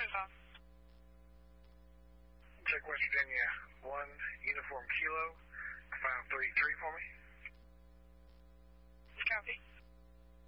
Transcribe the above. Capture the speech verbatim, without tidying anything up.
Roger. Check West Virginia, one Uniform Kilo, final three